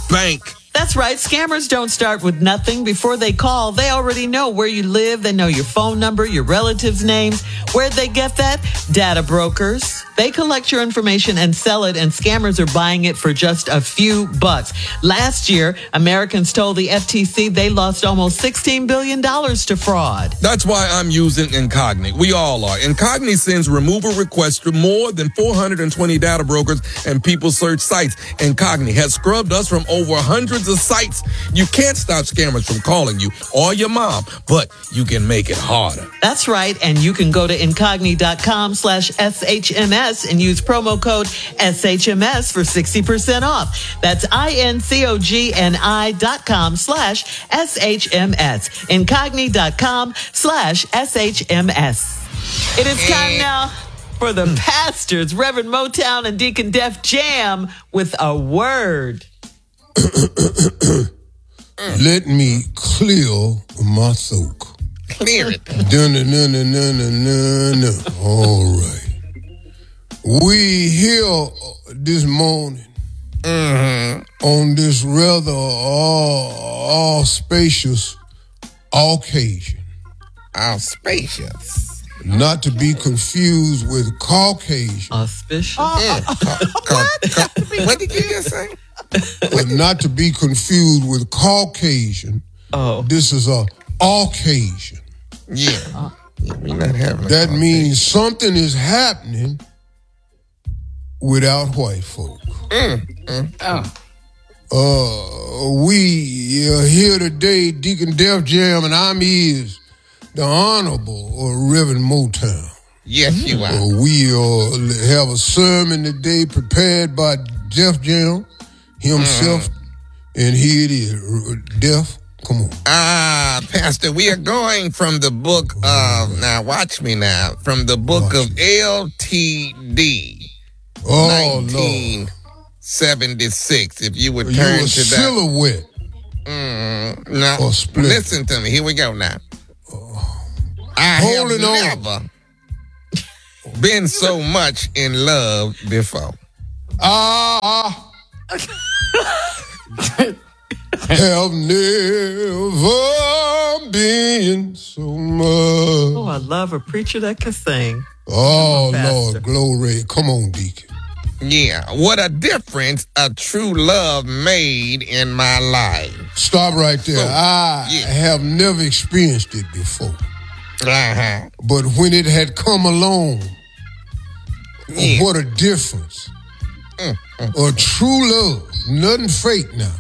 bank. That's right. Scammers don't start with nothing. Before they call, they already know where you live. They know your phone number, your relatives' names. Where'd they get that? Data brokers. They collect your information and sell it, and scammers are buying it for just a few bucks. Last year, Americans told the FTC they lost almost $16 billion to fraud. That's why I'm using Incogni. We all are. Incogni sends removal requests to more than 420 data brokers and people search sites. Incogni has scrubbed us from over hundreds of sites. You can't stop scammers from calling you or your mom, but you can make it harder. That's right. And you can go to incogni.com/SHMS and use promo code SHMS for 60% off. That's INCOGNI.com/SHMS. Incogni.com/SHMS. It is time now for the pastors, Reverend Motown and Deacon Def Jam with a word. Let me clear my throat. Clear it. All right. We here this morning on this rather auspicious occasion. Auspicious. Not to be confused with Caucasian. Auspicious? What did you just say? But not to be confused with Caucasian. Oh. This is a occasion. Yeah. We're not having That means something is happening without white folk. We are here today, Deacon Def Jam, and I'm his, the Honorable Reverend Motown. Yes, you are. We have a sermon today prepared by Def Jam himself, and here it is. Def, come on. Pastor, we are going from the book of, now watch me now, from the book of LTD. 1976. If you would turn to that. Silhouette. No, Or split. listen to me. Here we go now. I have never been so much in love before. Have never been so much. Oh, I love a preacher that can sing. Oh, Pastor. Lord, glory. Come on, Deacon. Yeah, what a difference a true love made in my life. Stop right there. I have never experienced it before. But when it had come along, what a difference. A true love, nothing fake now.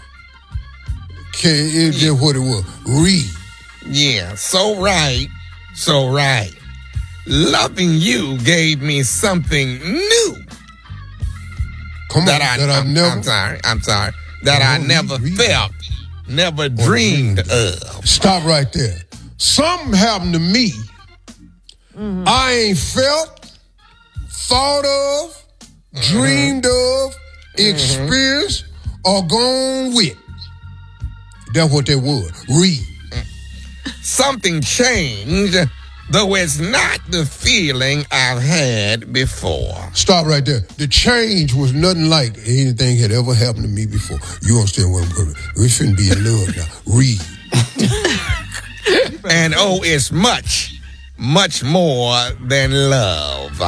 It's just what it was. Read. Yeah, so right. Loving you gave me something new. Come on, That I never felt, never dreamed of. Stop right there. Something happened to me I ain't felt, thought of, dreamed of, experienced, or gone with. That's what that was. Read. Something changed, though it's not the feeling I've had before. Stop right there. The change was nothing like anything had ever happened to me before. You understand what I'm going to do? We shouldn't be in love now. Read. And it's much, much more than love.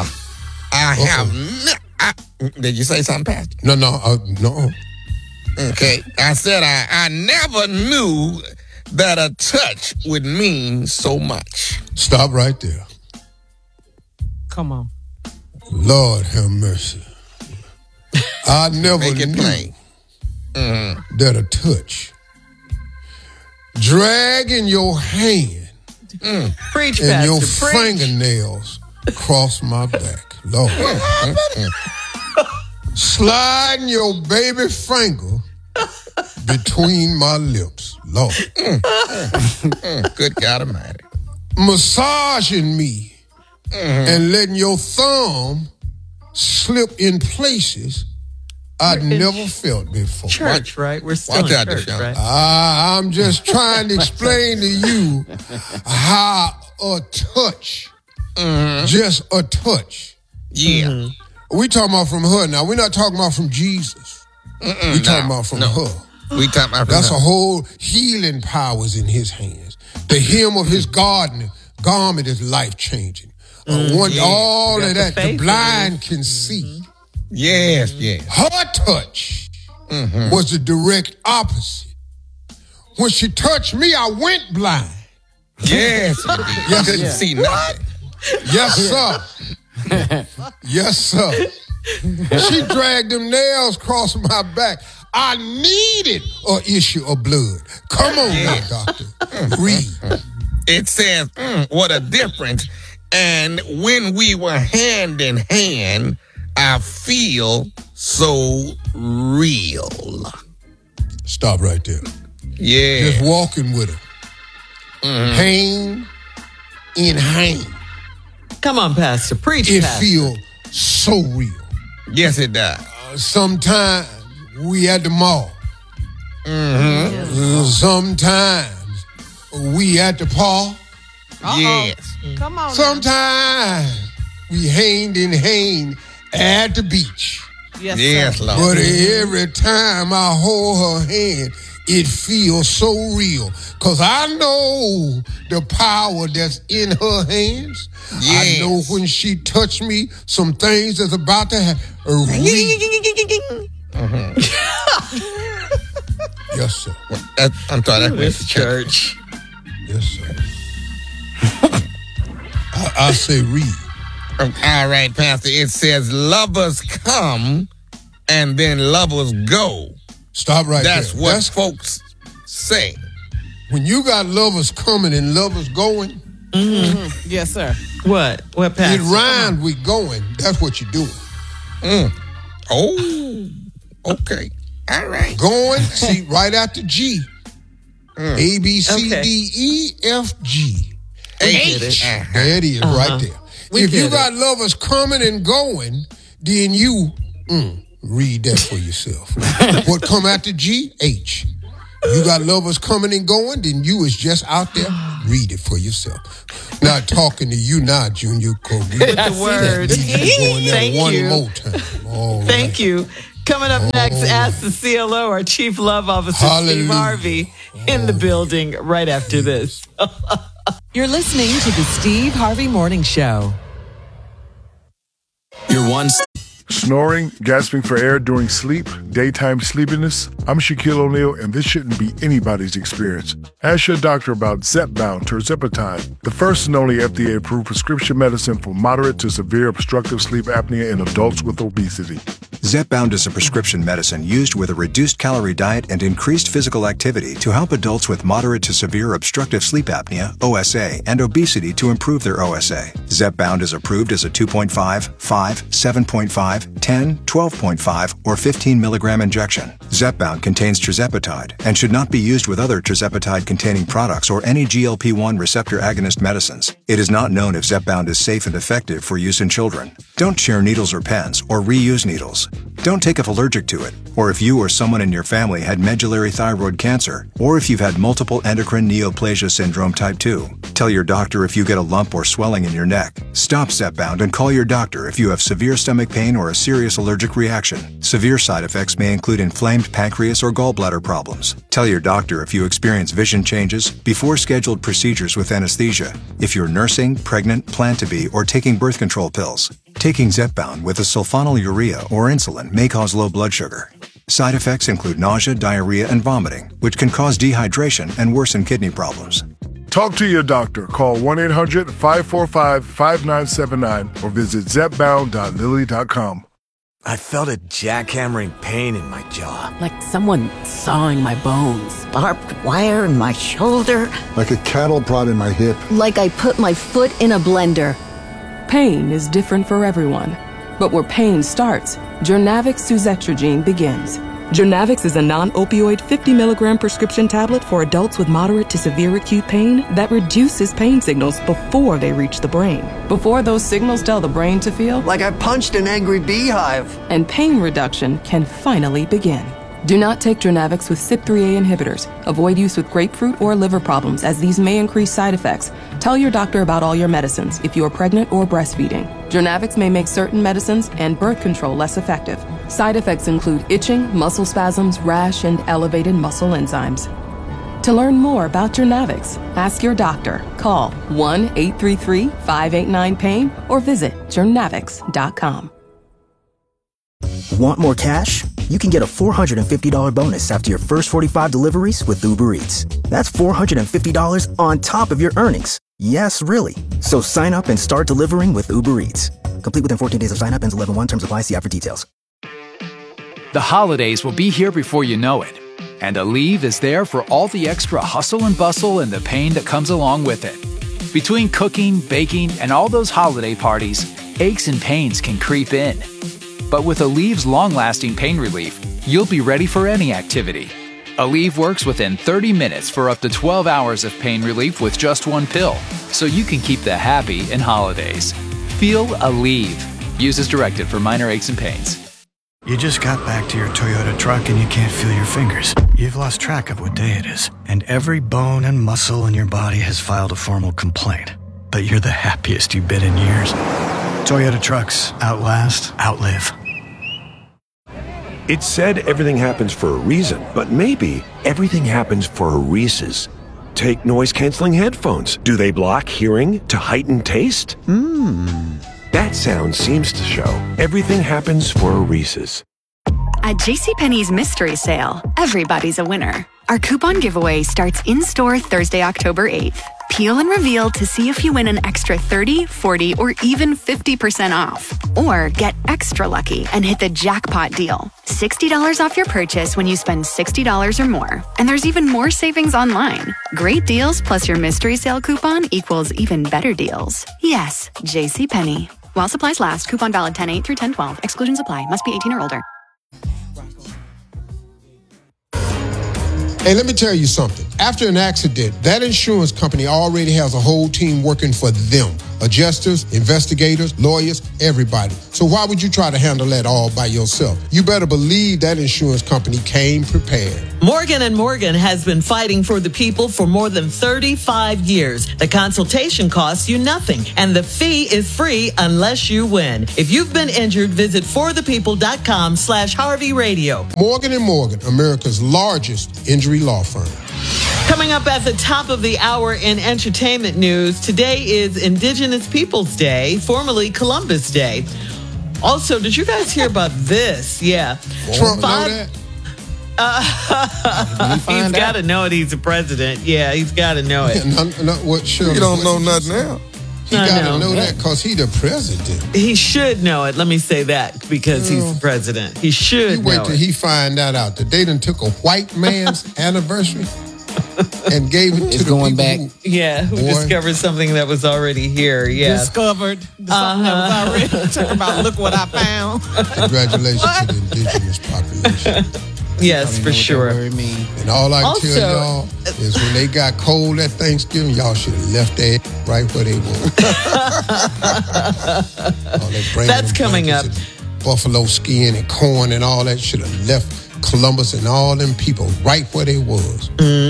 Did you say something, Pastor? No. Okay. I said I never knew that a touch would mean so much. Stop right there. Come on. Lord have mercy. I never knew that a touch, dragging your hand Preach, and Pastor, your preach. fingernails across my back. Lord. Sliding your baby finger between my lips. Lord. Good God Almighty. Massaging me and letting your thumb slip in places I'd never felt before. Church, right? We're still in church, right? I'm just trying to explain to you how a touch, just a touch. Yeah. We talking about from her now. We're not talking about from Jesus. We talking about from her. We talking about That's a whole healing powers in his hands. The hem of his garment is life-changing. All of that, the blind can see. Yes. Her touch was the direct opposite. When she touched me, I went blind. Yes, you did. Yes, couldn't sir. see nothing. Yes, sir. Yes, sir. She dragged them nails across my back. I needed an issue of blood. Come on now, doctor. Read. It says, what a difference. And when we were hand in hand, I feel so real. Stop right there. Yeah. Just walking with her. Pain in hand. Come on, Pastor. Preach, It Pastor. feels so real. Yes, it does. Sometimes we at the mall. Sometimes we at the park. Yes. Come on. Sometimes we hand in hand at the beach. Yes, Yes, sir. Lord. But every time I hold her hand, it feels so real. Because I know the power that's in her hands. Yes. I know when she touched me, some things that's about to happen. Yes, sir. I'm sorry. That This church. Yes, sir. I say read. All right, Pastor. It says lovers come and then lovers go. Stop right That's there. what folks say. When you got lovers coming and lovers going, Yes, sir. What? What, Pastor? it rhymed with going. That's what you're doing. Oh, okay. All right. Going, see, right after G. A, B, C, Okay. D, E, F, G. get H. it. There it is, right there. If you got lovers coming and going, then you read that for yourself. What come after G? H. You got lovers coming and going, then you is just out there. Read it for yourself. Not talking to you now, Junior. Read the word. Thank one you. more time. All Thank right. you. Coming up next, ask the CLO, our Chief Love Officer, Hallelujah. Steve Harvey, in the building right after this. You're listening to the Steve Harvey Morning Show. Your one. Snoring, gasping for air during sleep, daytime sleepiness. I'm Shaquille O'Neal, and this shouldn't be anybody's experience. Ask your doctor about Zepbound tirzepatide, the first and only FDA-approved prescription medicine for moderate to severe obstructive sleep apnea in adults with obesity. Zepbound is a prescription medicine used with a reduced calorie diet and increased physical activity to help adults with moderate to severe obstructive sleep apnea, OSA, and obesity to improve their OSA. Zepbound is approved as a 2.5, 5, 7.5, 10, 12.5, or 15 milligram injection. Zepbound contains tirzepatide and should not be used with other tirzepatide-containing products or any GLP-1 receptor agonist medicines. It is not known if Zepbound is safe and effective for use in children. Don't share needles or pens or reuse needles. Don't take if allergic to it, or if you or someone in your family had medullary thyroid cancer, or if you've had multiple endocrine neoplasia syndrome type 2. Tell your doctor if you get a lump or swelling in your neck. Stop Zepbound and call your doctor if you have severe stomach pain or a serious allergic reaction. Severe side effects may include inflamed pancreas or gallbladder problems. Tell your doctor if you experience vision changes before scheduled procedures with anesthesia, if you're nursing, pregnant, plan to be, or taking birth control pills. Taking Zepbound with a sulfonylurea or insulin may cause low blood sugar. Side effects include nausea, diarrhea, and vomiting, which can cause dehydration and worsen kidney problems. Talk to your doctor. Call 1-800-545-5979 or visit zepbound.lilly.com. I felt a jackhammering pain in my jaw. Like someone sawing my bones. Barbed wire in my shoulder. Like a cattle prod in my hip. Like I put my foot in a blender. Pain is different for everyone. But where pain starts, Journavx suzetrigine begins. Journavx is a non-opioid 50 milligram prescription tablet for adults with moderate to severe acute pain that reduces pain signals before they reach the brain. Before those signals tell the brain to feel Like I punched an angry beehive. and pain reduction can finally begin. Do not take Journavx with CYP3A inhibitors. Avoid use with grapefruit or liver problems, as these may increase side effects. Tell your doctor about all your medicines if you are pregnant or breastfeeding. Journavx may make certain medicines and birth control less effective. Side effects include itching, muscle spasms, rash, and elevated muscle enzymes. To learn more about Journavx, ask your doctor. Call 1-833-589-PAIN or visit journavx.com. Want more cash? You can get a $450 bonus after your first 45 deliveries with Uber Eats. That's $450 on top of your earnings. Yes, really. So sign up and start delivering with Uber Eats. Complete within 14 days of sign up. Ends 11/1. Terms apply. See app for details. The holidays will be here before you know it. And Aleve is there for all the extra hustle and bustle and the pain that comes along with it. Between cooking, baking, and all those holiday parties, aches and pains can creep in. But with Aleve's long-lasting pain relief, you'll be ready for any activity. Aleve works within 30 minutes for up to 12 hours of pain relief with just one pill, so you can keep the happy in holidays. Feel Aleve. Use as directed for minor aches and pains. You just got back to your Toyota truck and you can't feel your fingers. You've lost track of what day it is, and every bone and muscle in your body has filed a formal complaint. But you're the happiest you've been in years. Toyota trucks. Outlast. Outlive. It's said everything happens for a reason, but maybe everything happens for a Reese's. Take noise-canceling headphones. Do they block hearing to heighten taste? That sound seems to show everything happens for a Reese's. At JCPenney's Mystery Sale, everybody's a winner. Our coupon giveaway starts in-store Thursday, October 8th. Peel and reveal to see if you win an extra 30, 40, or even 50% off. Or get extra lucky and hit the jackpot deal. $60 off your purchase when you spend $60 or more. And there's even more savings online. Great deals plus your Mystery Sale coupon equals even better deals. Yes, JCPenney. While supplies last, coupon valid 10/8 through 10/12. Exclusions apply. Must be 18 or older. Hey, let me tell you something. After an accident, that insurance company already has a whole team working for them. Adjusters, investigators, lawyers, everybody. So why would you try to handle that all by yourself? You better believe that insurance company came prepared. Morgan & Morgan has been fighting for the people for more than 35 years. The consultation costs you nothing, and the fee is free unless you win. If you've been injured, visit forthepeople.com/Harvey Radio. Morgan & Morgan, America's largest injury law firm. Coming up at the top of the hour in entertainment news, today is Indigenous Peoples Day, formerly Columbus Day. Also, did you guys hear about this? Yeah. Trump know that? He's got to know it. He's the president. Yeah, he's got to know it. You don't know nothing now. He got to know that because he's the president. He should know it. Let me say that because he's the president. He should know it. Wait till he find that out. That they done took a white man's anniversary and gave it to the going people back. Who discovered something that was already here. Yeah. Discovered something that was already. Talking about, look what I found. Congratulations to the indigenous population. Yes, for sure. And all I can tell y'all is when they got cold at Thanksgiving, y'all should have left that right where they were. That's coming up. Buffalo skin and corn and all that should have left Columbus and all them people right where they was.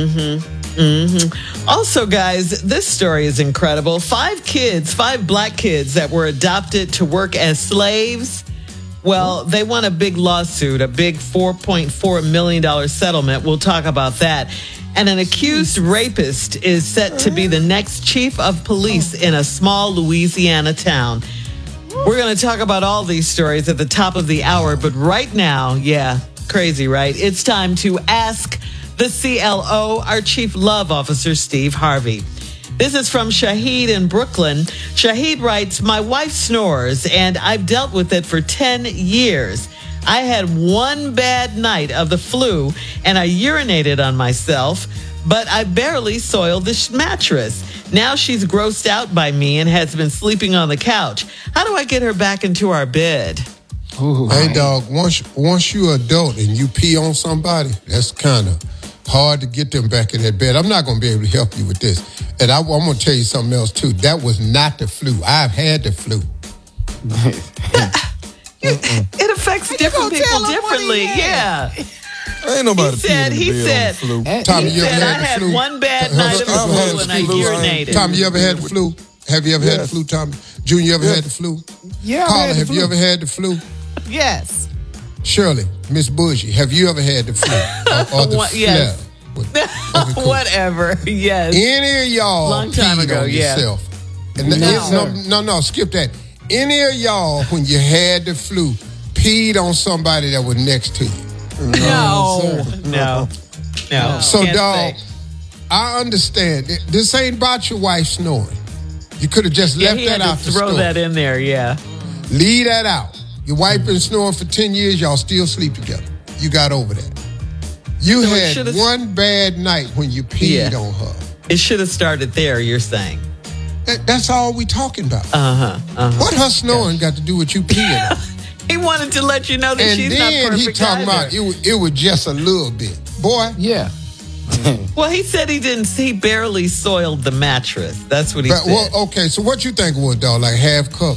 Also, guys, this story is incredible. 5 black kids that were adopted to work as slaves. Well, they won a big lawsuit, a big $4.4 million settlement. We'll talk about that. And an accused rapist is set to be the next chief of police in a small Louisiana town. We're going to talk about all these stories at the top of the hour. But right now, crazy, right? It's time to ask the CLO, our Chief Love Officer, Steve Harvey. This is from Shahid in Brooklyn. Shahid writes, my wife snores, and I've dealt with it for 10 years. I had one bad night of the flu, and I urinated on myself, but I barely soiled the mattress. Now she's grossed out by me and has been sleeping on the couch. How do I get her back into our bed? Ooh, hey, dog, once you're adult and you pee on somebody, that's kind of hard to get them back in that bed. I'm not going to be able to help you with this. And I'm going to tell you something else, too. That was not the flu. I've had the flu. It affects different people differently. Yeah. Ain't nobody He said, Tommy, you ever I had the had flu? one bad night of the flu and I urinated. Tommy, you ever had the flu? Have you ever had the flu, Tommy? Junior, you ever had the flu? Yeah. Carla, have you ever had the flu? Yes. Shirley, Miss Bougie, have you ever had the flu or the Yes. cool. Whatever. Yes. Any of y'all Long time peed ago, on yeah. yourself? And No. skip that. Any of y'all, when you had the flu, peed on somebody that was next to you? No. So, Can't dog, say. I understand. This ain't about your wife snoring. You could have just left he that had out to the throw story. that in there, yeah. Leave that out. Your wife been snoring for 10 years. Y'all still sleep together. You got over that. You had one bad night when you peed on her. It should have started there, you're saying. That's all we talking about. What her snoring got to do with you peeing on? He wanted to let you know that she's not perfect. And then he talking either. about it was just a little bit. Boy. Yeah. Well, he said he barely soiled the mattress. That's what he said. Well, okay, so what you think it was, dog? Like half cup?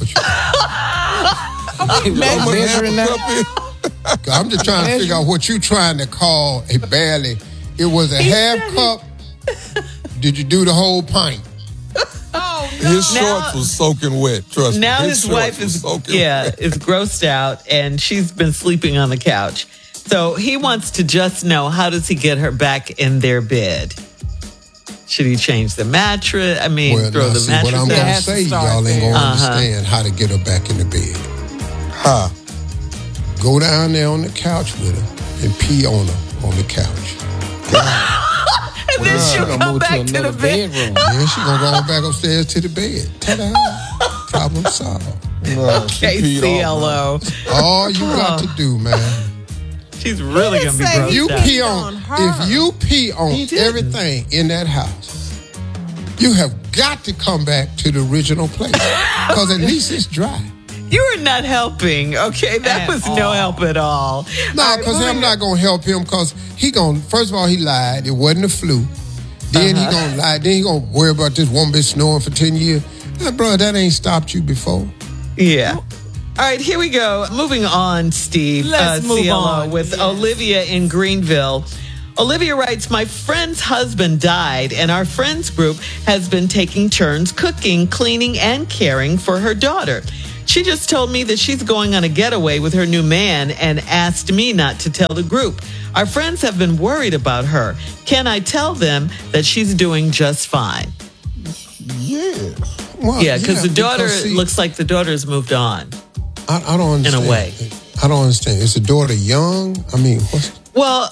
Measuring that? I'm just trying to figure out what you trying to call a barely. It was a half cup. Did you do the whole pint? Oh, His shorts was soaking wet. Trust me. Now his wife is grossed out, and she's been sleeping on the couch. So he wants to just know, how does he get her back in their bed? Should he change the mattress? I mean, throw the mattress what I'm out? going to say, y'all ain't going to understand how to get her back in the bed. Huh? Go down there on the couch with her and pee on her on the couch. And then she'll come back to the bedroom. Then she's going to go back upstairs to the bed. Ta-da. Problem solved. Okay, CLO. All you got to do, man. She's really going to be grossed If you pee on everything in that house, you have got to come back to the original place. Because at least it's dry. You are not helping, okay? That was no help at all. No, because I'm not going to help him because first of all, he lied. It wasn't the flu. Then he going to lie. Then he going to worry about this woman been snoring for 10 years. Bro, that ain't stopped you before. Yeah. All right, here we go. Moving on, Steve. Let's move CLO on. with Olivia in Greenville. Olivia writes, my friend's husband died, and our friends group has been taking turns cooking, cleaning, and caring for her daughter. She just told me that she's going on a getaway with her new man and asked me not to tell the group. Our friends have been worried about her. Can I tell them that she's doing just fine? Yeah. Well, yeah, because the daughter, looks like the daughter's moved on. I don't understand. In a way. I don't understand. Is the daughter young? I mean, Well,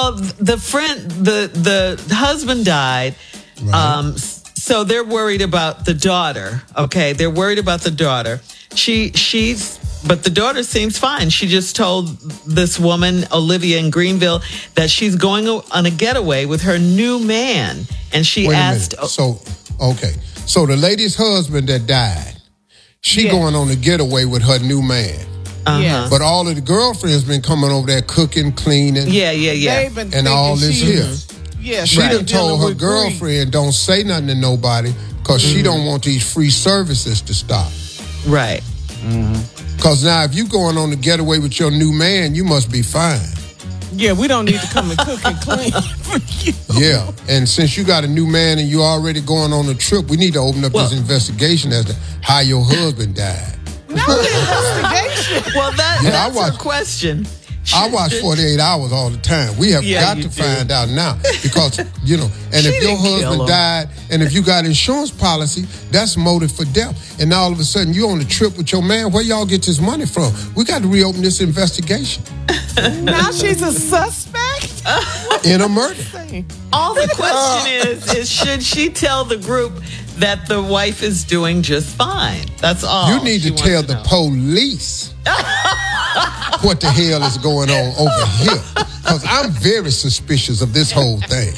the husband died. Right. So they're worried about the daughter. Okay, they're worried about the daughter. But the daughter seems fine. She just told this woman, Olivia in Greenville, that she's going on a getaway with her new man. And she asked. So the lady's husband that died, she going on a getaway with her new man. But all of the girlfriends been coming over there cooking, cleaning. Yeah. And all this here. Yeah, she done told her girlfriend don't say nothing to nobody because she don't want these free services to stop. Right. Because now if you going on the getaway with your new man, you must be fine. Yeah, we don't need to come and cook and clean for you. Yeah, and since you got a new man and you already going on a trip, we need to open up this investigation as to how your husband died. No investigation. Well, that's a question. I watch 48 Hours all the time. We have got to find out now because, and if your husband died and if you got insurance policy, that's motive for death. And all of a sudden you on a trip with your man, where y'all get this money from? We got to reopen this investigation. Now she's a suspect? In a murder. All the question is should she tell the group that the wife is doing just fine? That's all. You need to tell the police what the hell is going on over here. Because I'm very suspicious of this whole thing.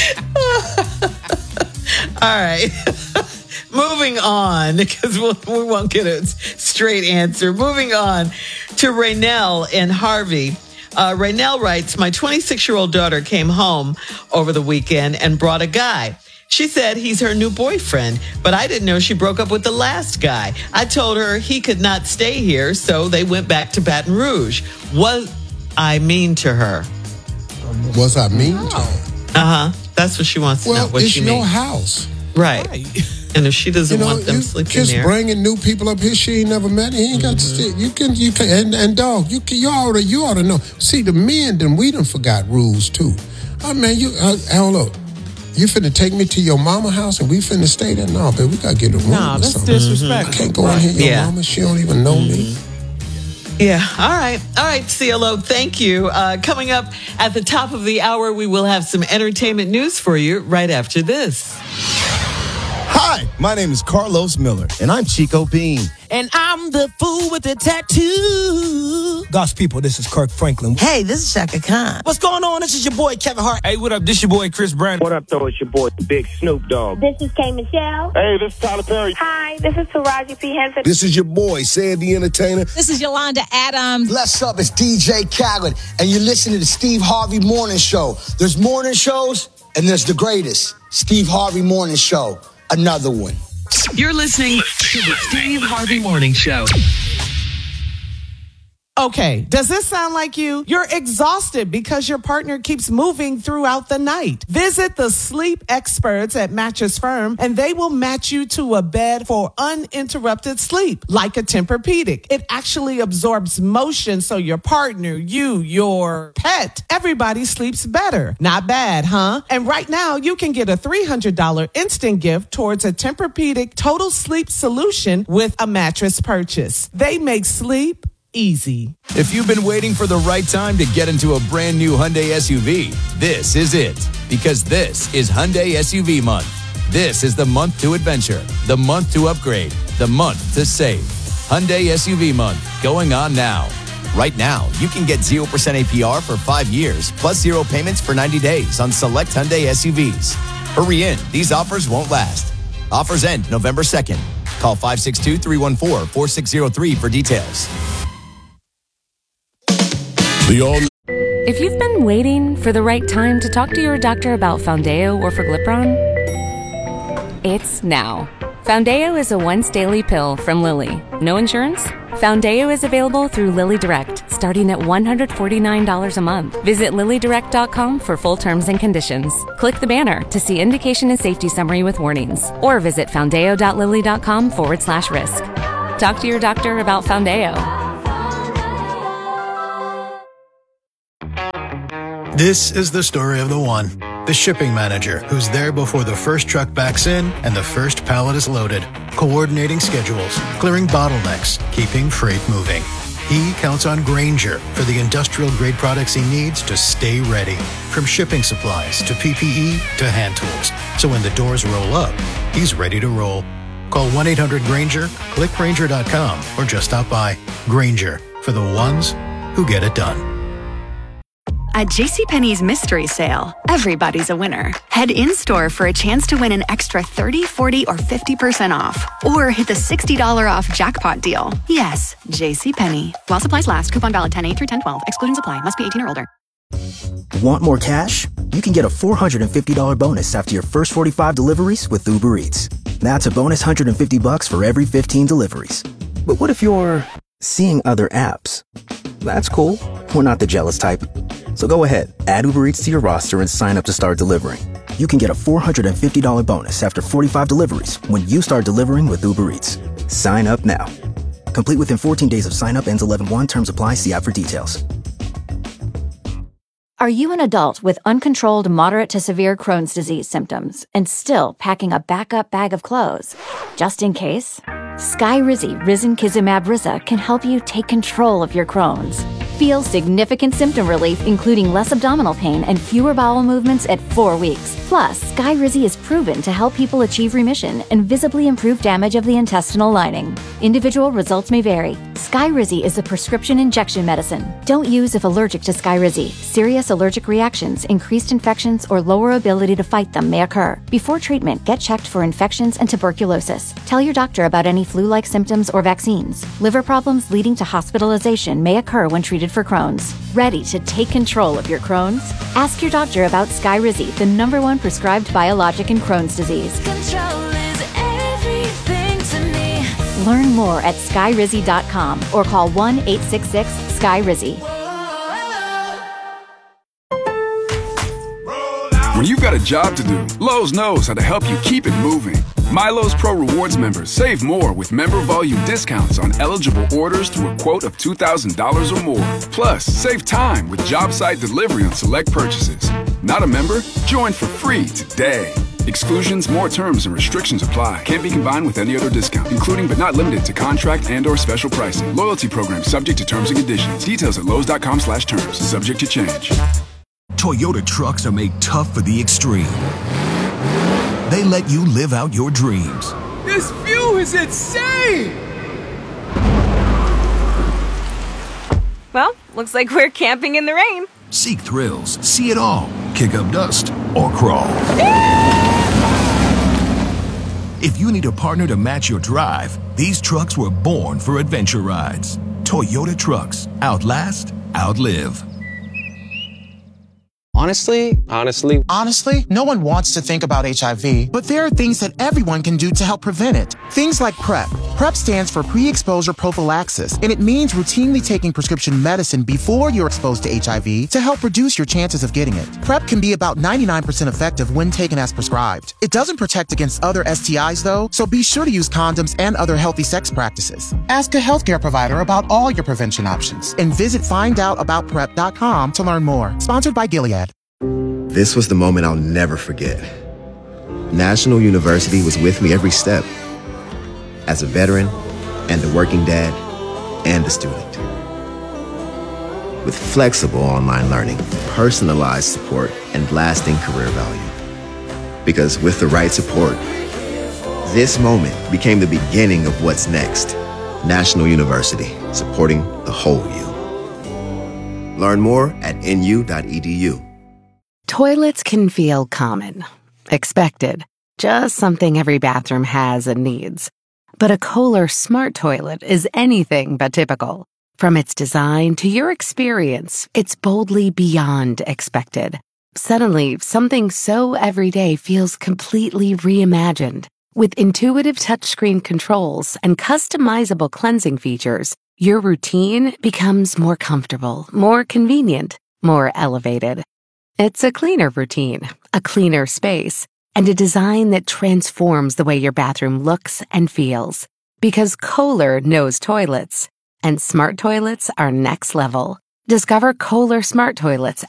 All right. Moving on, because we won't get a straight answer. Moving on to Raynell in Harvey. Raynell writes, my 26-year-old daughter came home over the weekend and brought a guy. She said he's her new boyfriend, but I didn't know she broke up with the last guy. I told her he could not stay here, so they went back to Baton Rouge. Was I mean to her? Was I mean to her? That's what she wants to know. What it's she your means. house. Right. And if she doesn't want them sleeping just there, bringing new people up here she ain't never met. He ain't got to stay. You can, and dog, you ought to know. See, the men, we done forgot rules too. Oh man, hold up. You finna take me to your mama house and we finna stay there? No, baby, we gotta get a room. No, that's disrespectful. I can't go in here, your mama. She don't even know me. Yeah. All right, CLO. Thank you. Coming up at the top of the hour, we will have some entertainment news for you right after this. Hi, my name is Carlos Miller, and I'm Chico Bean. And I'm the fool with the tattoo. God's people, this is Kirk Franklin. Hey, this is Shaka Khan. What's going on? This is your boy, Kevin Hart. Hey, what up? This your boy, Chris Brown. What up, though? It's your boy, Big Snoop Dogg. This is K. Michelle. Hey, this is Tyler Perry. Hi, this is Taraji P. Henson. This is your boy, Sid the Entertainer. This is Yolanda Adams. What's up? It's DJ Khaled, and you're listening to the Steve Harvey Morning Show. There's morning shows, and there's the greatest, Steve Harvey Morning Show. Another one. You're listening to the Steve Harvey Morning Show. Okay, does this sound like you? You're exhausted because your partner keeps moving throughout the night. Visit the sleep experts at Mattress Firm, and they will match you to a bed for uninterrupted sleep, like a Tempur-Pedic. It actually absorbs motion so your partner, you, your pet, everybody sleeps better. Not bad, huh? And right now, you can get a $300 instant gift towards a Tempur-Pedic total sleep solution with a mattress purchase. They make sleep easy. If you've been waiting for the right time to get into a brand new Hyundai SUV, this is it. Because this is Hyundai SUV month. This is the month to adventure, the month to upgrade, the month to save. Hyundai SUV month, going on now. Right now, you can get 0% APR for 5 years, plus 0 payments for 90 days on select Hyundai SUVs. Hurry in, these offers won't last. Offers end November 2nd. Call 562-314-4603 for details. If you've been waiting for the right time to talk to your doctor about Foundeo or Forglipron, it's now. Foundeo is a once-daily pill from Lilly. No insurance? Foundeo is available through Lilly Direct, starting at $149 a month. Visit LillyDirect.com for full terms and conditions. Click the banner to see indication and safety summary with warnings, or visit foundeo.lilly.com/risk. Talk to your doctor about Foundeo. This is the story of the one, the shipping manager, who's there before the first truck backs in and the first pallet is loaded, coordinating schedules, clearing bottlenecks, keeping freight moving. He counts on Grainger for the industrial-grade products he needs to stay ready, from shipping supplies to PPE to hand tools. So when the doors roll up, he's ready to roll. Call 1-800-GRAINGER, click Grainger.com, or just stop by. Grainger, for the ones who get it done. At JCPenney's mystery sale, everybody's a winner. Head in-store for a chance to win an extra 30, 40, or 50% off. Or hit the $60 off jackpot deal. Yes, JCPenney. While supplies last. Coupon valid 10/8 through 10/12. Excluding supply. Must be 18 or older. Want more cash? You can get a $450 bonus after your first 45 deliveries with Uber Eats. That's a bonus $150 for every 15 deliveries. But what if you're seeing other apps? That's cool. We're not the jealous type. So go ahead, add Uber Eats to your roster and sign up to start delivering. You can get a $450 bonus after 45 deliveries when you start delivering with Uber Eats. Sign up now. Complete within 14 days of sign up, ends 11/1. Terms apply. See app for details. Are you an adult with uncontrolled moderate to severe Crohn's disease symptoms and still packing a backup bag of clothes? Just in case? Skyrizi Risankizumab Riza can help you take control of your Crohn's. Feel significant symptom relief, including less abdominal pain and fewer bowel movements at 4 weeks. Plus, Skyrizi is proven to help people achieve remission and visibly improve damage of the intestinal lining. Individual results may vary. Skyrizi is a prescription injection medicine. Don't use if allergic to Skyrizi. Serious allergic reactions, increased infections, or lower ability to fight them may occur. Before treatment, get checked for infections and tuberculosis. Tell your doctor about any flu-like symptoms or vaccines. Liver problems leading to hospitalization may occur when treated for Crohn's. Ready to take control of your Crohn's? Ask your doctor about Skyrizi, the #1 prescribed biologic in Crohn's disease. Control is everything to me. Learn more at skyrizi.com or call 1-866-SKYRIZI. When you've got a job to do, Lowe's knows how to help you keep it moving. Milo's Pro Rewards members save more with member volume discounts on eligible orders to a quote of $2,000 or more. Plus, save time with job site delivery on select purchases. Not a member? Join for free today. Exclusions, more terms, and restrictions apply. Can't be combined with any other discount, including but not limited to contract and/or special pricing. Loyalty program subject to terms and conditions. Details at Lowe's.com/terms. Subject to change. Toyota trucks are made tough for the extreme. They let you live out your dreams. This view is insane! Well, looks like we're camping in the rain. Seek thrills, see it all, kick up dust, or crawl. If you need a partner to match your drive, these trucks were born for adventure rides. Toyota trucks. Outlast, outlive. Honestly, no one wants to think about HIV, but there are things that everyone can do to help prevent it. Things like PrEP. PrEP stands for pre-exposure prophylaxis, and it means routinely taking prescription medicine before you're exposed to HIV to help reduce your chances of getting it. PrEP can be about 99% effective when taken as prescribed. It doesn't protect against other STIs though, so be sure to use condoms and other healthy sex practices. Ask a healthcare provider about all your prevention options, and visit findoutaboutprep.com to learn more. Sponsored by Gilead. This was the moment I'll never forget. National University was with me every step. As a veteran, and a working dad, and a student. With flexible online learning, personalized support, and lasting career value. Because with the right support, this moment became the beginning of what's next. National University, supporting the whole you. Learn more at nu.edu. Toilets can feel common, expected, just something every bathroom has and needs. But a Kohler smart toilet is anything but typical. From its design to your experience, it's boldly beyond expected. Suddenly, something so everyday feels completely reimagined. With intuitive touchscreen controls and customizable cleansing features, your routine becomes more comfortable, more convenient, more elevated. It's a cleaner routine, a cleaner space, and a design that transforms the way your bathroom looks and feels. Because Kohler knows toilets, and smart toilets are next level. Discover Kohler smart toilets